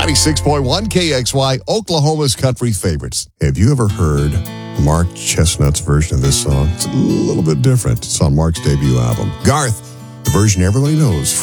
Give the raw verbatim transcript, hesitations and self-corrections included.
ninety-six point one K X Y, Oklahoma's country favorites. Have you ever heard Mark Chestnut's version of this song? It's a little bit different. It's on Mark's debut album. Garth, the version everybody knows.